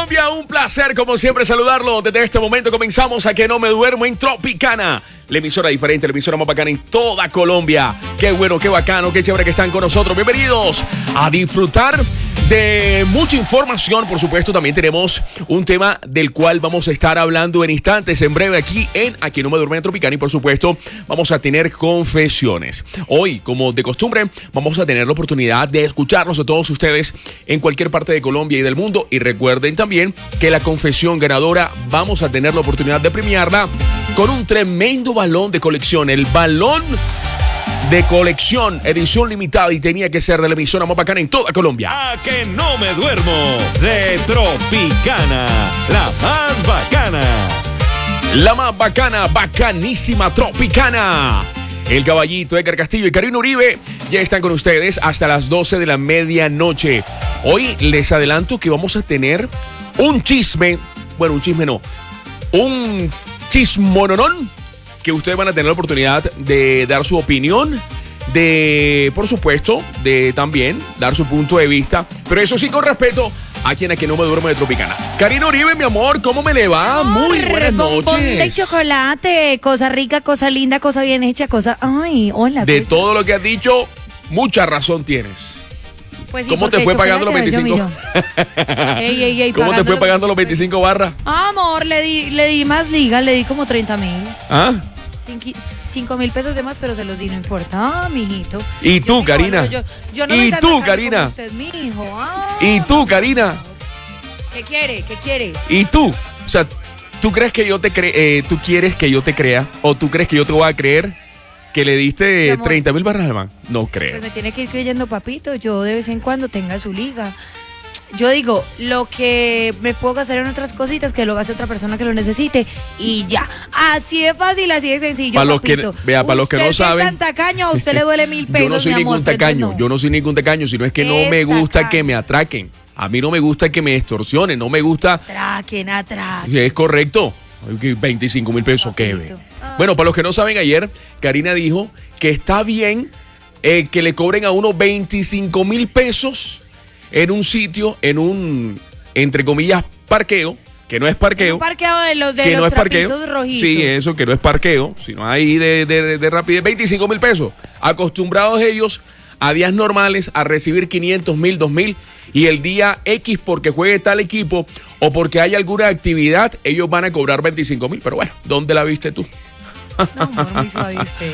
Colombia, un placer como siempre saludarlo. Desde este momento comenzamos a Que No Me Duermo en Tropicana, la emisora diferente, la emisora más bacana en toda Colombia. Qué bueno, qué bacano, qué chévere que están con nosotros. Bienvenidos a disfrutar de mucha información. Por supuesto, también tenemos un tema del cual vamos a estar hablando en instantes, en breve, aquí en A Que No Me Duermo en Tropicana. Y por supuesto, vamos a tener confesiones. Hoy, como de costumbre, vamos a tener la oportunidad de escucharnos a todos ustedes en cualquier parte de Colombia y del mundo. Y recuerden también que la confesión ganadora vamos a tener la oportunidad de premiarla con un tremendo balón de colección. El balón de colección, edición limitada, y tenía que ser de la emisora más bacana en toda Colombia. A Que No Me Duermo de Tropicana, la más bacana. La más bacana, bacanísima Tropicana. El Caballito, Edgar Castillo y Karina Uribe ya están con ustedes hasta las 12 de la medianoche. Hoy les adelanto que vamos a tener un chisme, bueno, un chisme no, un chismononón, que ustedes van a tener la oportunidad de dar su opinión, de, por supuesto, de también dar su punto de vista, pero eso sí con respeto a quien A Que No Me Duermo de Tropicana. Karina Uribe, mi amor, ¿cómo me le va? Muy buenas noches. Bombón de chocolate, cosa rica, cosa linda, cosa bien hecha, cosa... Ay, hola. De todo lo que has dicho, mucha razón tienes. Pues sí, ¿Cómo te fue pagando los 25? Ey, ¿Cómo te fue pagando los 25 barras? Amor, le di más ligas, le di como 30,000. ¿Ah? 5,000 pesos de más, pero se los di, no importa, mijito. ¿Y tú, Karina? Yo no ¿Y me tú, Karina? usted, mijo. ¿Y tú, Karina? ¿Qué quiere? ¿Y tú? O sea, ¿tú crees que yo te tú quieres que yo te crea? ¿O tú crees que yo te voy a creer que le diste 30,000 barras al man? No creo. Pues me tiene que ir creyendo, papito. Yo de vez en cuando tenga su liga. Yo digo, lo que me puedo gastar en otras cositas, que lo gaste otra persona que lo necesite, y ya. Así de fácil, así de sencillo, para los papito. para los que no saben, es tan tacaño, a usted le duele 1,000 pesos, yo no soy mi ningún amor, tacaño, no. yo no soy ningún tacaño, sino es que no me gusta tacaño. que me atraquen. A mí no me gusta que me extorsionen, no me gusta. Atraquen. Es correcto. 25,000 pesos, ¿qué ve? Bueno, para los que no saben, ayer Karina dijo que está bien que le cobren a uno 25,000 pesos en un sitio, en un, entre comillas, parqueo, que no es parqueo. Un parqueo de los que no es parqueo. Rojitos. Sí, eso, que no es parqueo, sino ahí de rapidez. 25,000 pesos. Acostumbrados ellos a días normales a recibir 500,000, 2,000, y el día X porque juegue tal equipo o porque hay alguna actividad, ellos van a cobrar 25,000. Pero bueno, ¿dónde la viste tú? No, amor, muy suave usted.